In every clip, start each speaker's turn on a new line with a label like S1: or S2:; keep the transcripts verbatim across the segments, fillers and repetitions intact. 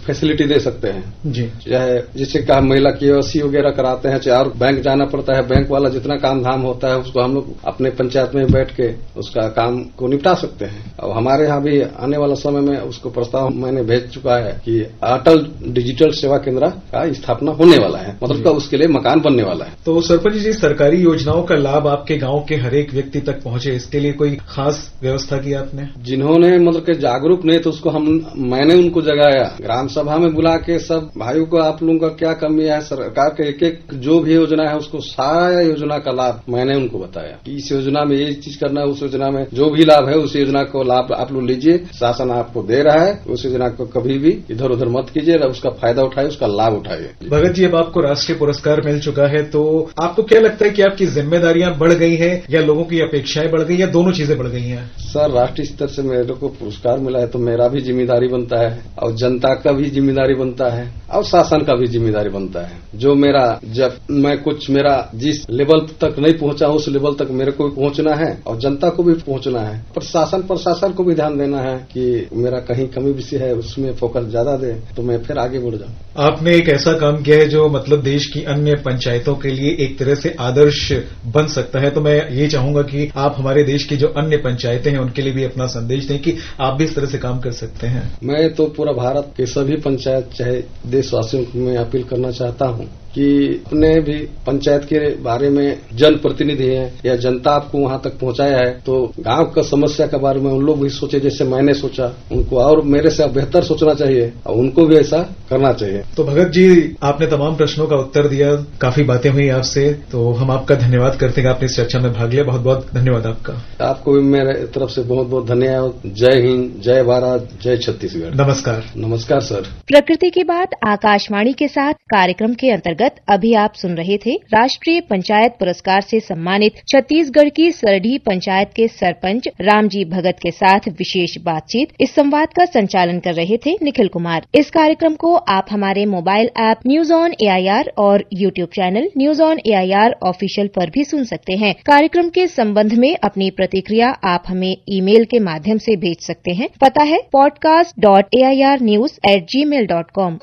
S1: Facility दे सकते हैं
S2: जी।
S1: चाहे जिससे कहा महिला केवाईसी वगैरह कराते हैं, चाहे और बैंक जाना पड़ता है, बैंक वाला जितना काम धाम होता है उसको हम लोग अपने पंचायत में बैठ के उसका काम को निपटा सकते हैं। और हमारे यहाँ भी आने वाला समय में उसको प्रस्ताव मैंने भेज चुका है कि अटल डिजिटल सेवा केंद्र का स्थापना होने वाला है, मतलब का उसके लिए मकान बनने वाला है।
S2: तो सरपंच जी, सरकारी योजनाओं का लाभ आपके गांव के हर एक व्यक्ति तक पहुंचे, इसके लिए कोई खास व्यवस्था की आपने?
S1: जिन्होंने मतलब के जागरूक नहीं तो उसको हम मैंने उनको जगाया, ग्राम सभा में बुला के सब भाइयों को आप लोगों का क्या कमी है, सरकार के एक एक जो भी योजना है उसको सारा योजना का लाभ मैंने उनको बताया कि इस योजना में ये चीज करना है, उस योजना में जो भी लाभ है उस योजना को लाभ आप लोग लीजिए, शासन आपको दे रहा है, उस योजना को कभी भी इधर उधर मत कीजिए, उसका फायदा उठाइए, उसका लाभ उठाइए।
S2: भगत जी, अब आपको राष्ट्रीय पुरस्कार मिल चुका है, तो आपको क्या लगता है कि आपकी जिम्मेदारियां बढ़ गई है या लोगों की अपेक्षाएं बढ़ गई या दोनों चीजें बढ़ गई हैं?
S1: सर, राष्ट्रीय स्तर से मेरे को पुरस्कार मिला है तो मेरा भी जिम्मेदारी बनता है और जनता का भी जिम्मेदारी बनता है और शासन का भी जिम्मेदारी बनता है। जो मेरा जब मैं कुछ मेरा जिस लेवल तक नहीं पहुंचा उस लेवल तक मेरे को भी पहुंचना है और जनता को भी पहुंचना है, प्रशासन प्रशासन को भी ध्यान देना है कि मेरा कहीं कमी विषय है उसमें फोकस ज्यादा दे तो मैं फिर आगे बढ़ जाऊं।
S2: आपने एक ऐसा काम किया है जो मतलब देश की अन्य पंचायतों के लिए एक तरह से आदर्श बन सकता है, तो मैं ये चाहूंगा कि आप हमारे देश की जो अन्य पंचायतें हैं उनके लिए भी अपना संदेश दें कि आप भी इस तरह से काम कर सकते हैं।
S1: मैं तो पूरा भारत के सभी पंचायत चाहे देशवासियों को मैं अपील करना चाहता हूं कि अपने भी पंचायत के बारे में जनप्रतिनिधि हैं या जनता आपको वहां तक पहुंचाया है तो गांव का समस्या के बारे में उन लोग भी सोचे जैसे मैंने सोचा, उनको और मेरे से बेहतर सोचना चाहिए और उनको भी ऐसा करना चाहिए।
S2: तो भगत जी, आपने तमाम प्रश्नों का उत्तर दिया, काफी बातें हुई आपसे, तो हम आपका धन्यवाद करते हैं, आपने इस चर्चा में भाग लिया, बहुत बहुत धन्यवाद आपका।
S1: आपको भी मेरे तरफ से बहुत बहुत धन्यवाद। जय हिंद, जय भारत, जय छत्तीसगढ़।
S2: नमस्कार।
S1: नमस्कार सर।
S3: प्रकृति की बात आकाशवाणी के साथ कार्यक्रम के अंतर्गत अभी आप सुन रहे थे राष्ट्रीय पंचायत पुरस्कार से सम्मानित छत्तीसगढ़ की सरडीह पंचायत के सरपंच रामजी भगत के साथ विशेष बातचीत। इस संवाद का संचालन कर रहे थे निखिल कुमार। इस कार्यक्रम को आप हमारे mobile app news on AIR और YouTube channel news on AIR official पर भी सुन सकते हैं। कार्यक्रम के संबंध में अपनी प्रतिक्रिया आप हमें ईमेल के माध्यम से भेज सकते हैं। पता है podcast dot A I R news at ji mail dot com.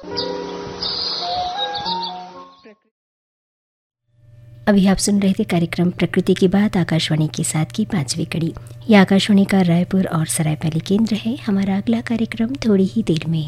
S4: अभी आप सुन रहे थे कार्यक्रम प्रकृति की बात आकाशवाणी के साथ की पांचवी कड़ी। यह आकाशवाणी का रायपुर और सरायपाली केंद्र है। हमारा अगला कार्यक्रम थोड़ी ही देर में।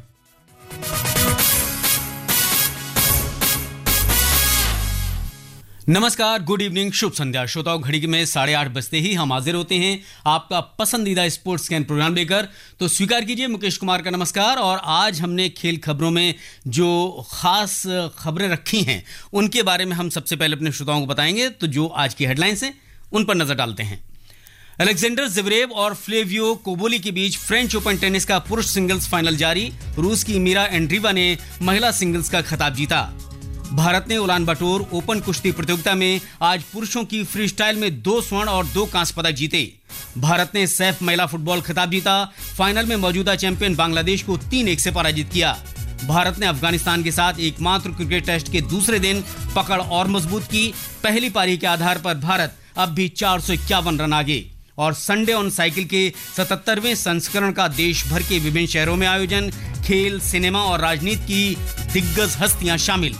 S5: नमस्कार, गुड इवनिंग, शुभ संध्या श्रोताओं। घड़ी में साढ़े आठ बजते ही हम हाजिर होते हैं आपका पसंदीदा स्पोर्ट्स स्कैन प्रोग्राम लेकर। तो स्वीकार कीजिए मुकेश कुमार का नमस्कार। और आज हमने खेल खबरों में जो खास खबरें रखी हैं उनके बारे में हम सबसे पहले अपने श्रोताओं को बताएंगे। तो जो आज की हेडलाइंस हैं उन पर नजर डालते हैं। अलेक्जेंडर ज़वेरेव और फ्लेवियो कोबोली के बीच फ्रेंच ओपन टेनिस का पुरुष सिंगल्स फाइनल जारी। रूस की मीरा एंड्रीवा ने महिला सिंगल्स का खिताब जीता। भारत ने उलान बाटोर ओपन कुश्ती प्रतियोगिता में आज पुरुषों की फ्री स्टाइल में दो स्वर्ण और दो कांस्य पदक जीते। भारत ने सैफ महिला फुटबॉल खिताब जीता। फाइनल में मौजूदा चैंपियन बांग्लादेश को तीन एक से पराजित किया। भारत ने अफगानिस्तान के साथ एकमात्र क्रिकेट टेस्ट के दूसरे दिन पकड़ और मजबूत की। पहली पारी के आधार पर भारत अब भी चार सौ इक्यावन रन आगे। और संडे ऑन साइकिल के सतहत्तरवें संस्करण का देश भर के विभिन्न शहरों में आयोजन। खेल, सिनेमा और राजनीति की दिग्गज हस्तियां शामिल।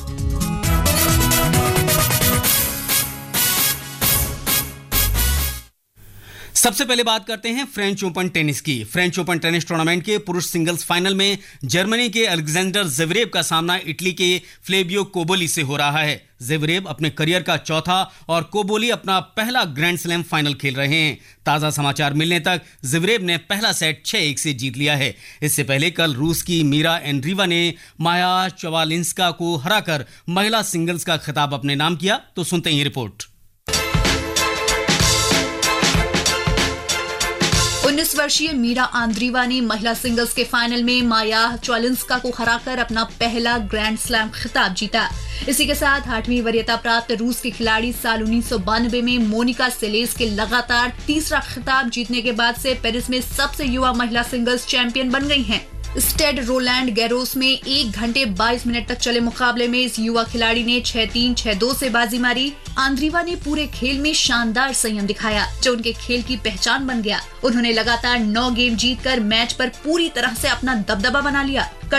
S5: सबसे पहले बात करते हैं फ्रेंच ओपन टेनिस की। फ्रेंच ओपन टेनिस टूर्नामेंट के पुरुष सिंगल्स फाइनल में जर्मनी के अलेक्जेंडर ज़वेरेव का सामना इटली के फ्लेवियो कोबोली से हो रहा है। ज़वेरेव अपने करियर का चौथा और कोबोली अपना पहला ग्रैंड स्लैम फाइनल खेल रहे हैं। ताजा समाचार मिलने तक ज़वेरेव ने पहला सेट छह एक से जीत लिया है। इससे पहले कल रूस की मीरा एंड्रीवा ने माया चवालिंस्का को हराकर महिला सिंगल्स का खिताब अपने नाम किया। तो सुनते हैं रिपोर्ट।
S6: उन्नीस वर्षीय मीरा आंद्रीवा ने महिला सिंगल्स के फाइनल में माया च्वालिंस्का को हराकर अपना पहला ग्रैंड स्लैम खिताब जीता। इसी के साथ आठवीं वरीयता प्राप्त रूस की खिलाड़ी साल उन्नीस सौ बानवे में मोनिका सेलेस के लगातार तीसरा खिताब जीतने के बाद से पेरिस में सबसे युवा महिला सिंगल्स चैंपियन बन गई हैं। स्टेड रोलैंड गैरोस में एक घंटे बाईस मिनट तक चले मुकाबले में इस युवा खिलाड़ी ने छह तीन छह दो से बाजी मारी। आंद्रीवा ने पूरे खेल में शानदार संयम दिखाया जो उनके खेल की पहचान बन गया। उन्होंने लगातार नौ गेम जीतकर मैच पर पूरी तरह से अपना दबदबा बना लिया।